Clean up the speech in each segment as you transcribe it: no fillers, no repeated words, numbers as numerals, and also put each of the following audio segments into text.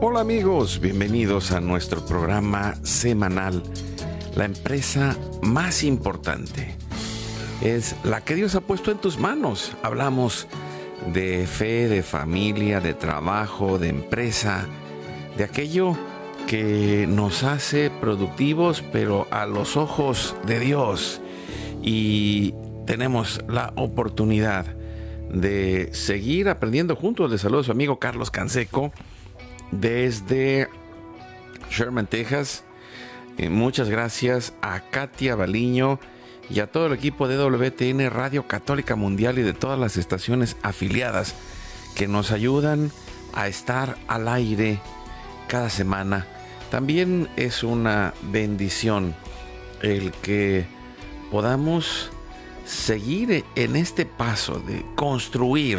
Hola amigos, bienvenidos a nuestro programa semanal. La empresa más importante es la que Dios ha puesto en tus manos. Hablamos de fe, de familia, de trabajo, de empresa, de aquello que nos hace productivos, pero a los ojos de Dios. Y tenemos la oportunidad de seguir aprendiendo juntos. Les saludo a su amigo Carlos Canseco desde Sherman, Texas. Muchas gracias a Katia Baliño y a todo el equipo de WTN Radio Católica Mundial y de todas las estaciones afiliadas que nos ayudan a estar al aire cada semana. También es una bendición el que podamos seguir en este paso de construir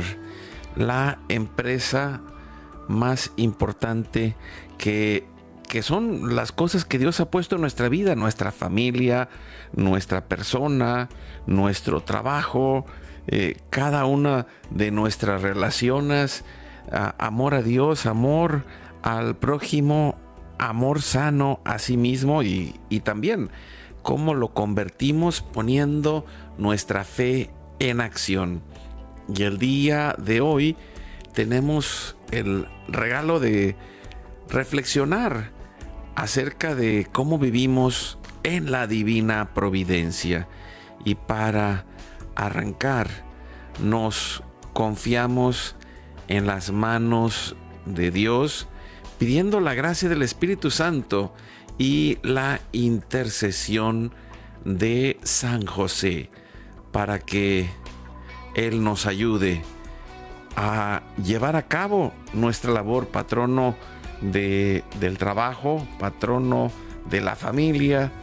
la empresa más importante que son las cosas que Dios ha puesto en nuestra vida, nuestra familia, nuestra persona, nuestro trabajo, cada una de nuestras relaciones, amor a Dios, amor al prójimo, amor sano a sí mismo y también cómo lo convertimos poniendo nuestra fe en acción. Y el día de hoy tenemos el regalo de reflexionar acerca de cómo vivimos en la divina providencia. Y para arrancar, nos confiamos en las manos de Dios, pidiendo la gracia del Espíritu Santo y la intercesión de San José para que Él nos ayude a llevar a cabo nuestra labor, patrono del trabajo, patrono de la familia,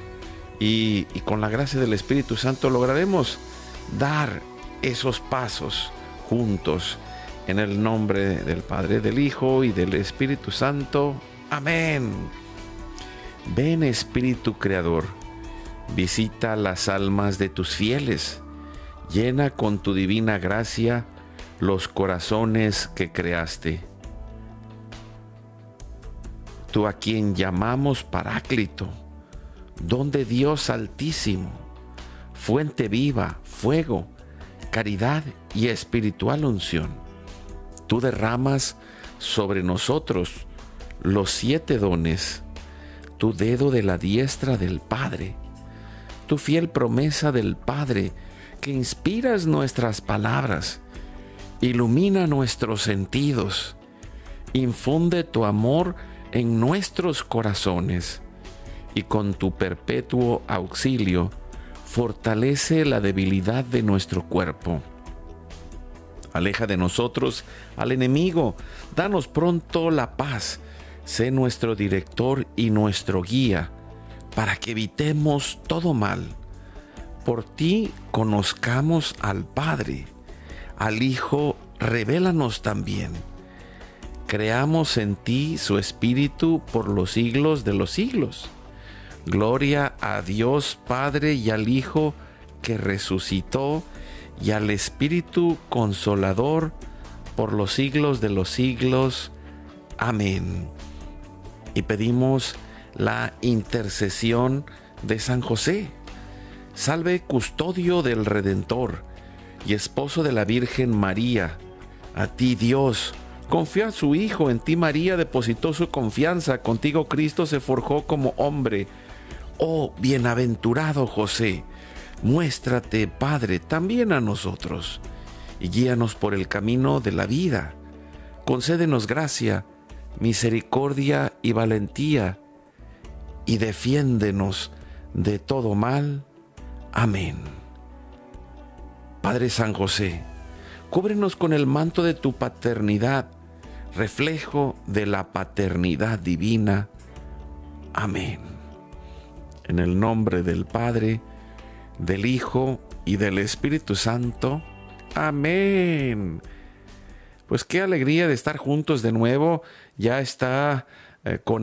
y con la gracia del Espíritu Santo lograremos dar esos pasos juntos en el nombre del Padre, del Hijo y del Espíritu Santo. Amén. Ven, Espíritu Creador, visita las almas de tus fieles, llena con tu divina gracia los corazones que creaste. Tú a quien llamamos Paráclito, don de Dios Altísimo, fuente viva, fuego, caridad y espiritual unción. Tú derramas sobre nosotros los 7 dones, tu dedo de la diestra del Padre, tu fiel promesa del Padre, que inspiras nuestras palabras, ilumina nuestros sentidos, infunde tu amor en nuestros corazones y con tu perpetuo auxilio fortalece la debilidad de nuestro cuerpo. Aleja de nosotros al enemigo, danos pronto la paz, sé nuestro director y nuestro guía, para que evitemos todo mal. Por ti conozcamos al Padre, al Hijo revélanos también. Creamos en ti su Espíritu por los siglos de los siglos. Gloria a Dios Padre y al Hijo que resucitó y al Espíritu Consolador por los siglos de los siglos. Amén. Y pedimos la intercesión de San José. Salve, custodio del Redentor y esposo de la Virgen María. A ti Dios confió a su Hijo, en ti María depositó su confianza, contigo Cristo se forjó como hombre. Oh bienaventurado José, muéstrate, Padre, también a nosotros, y guíanos por el camino de la vida. Concédenos gracia, misericordia y valentía, y defiéndenos de todo mal. Amén. Padre San José, cúbrenos con el manto de tu paternidad, reflejo de la paternidad divina. Amén. En el nombre del Padre, del Hijo y del Espíritu Santo. Amén. Pues qué alegría de estar juntos de nuevo. Ya está con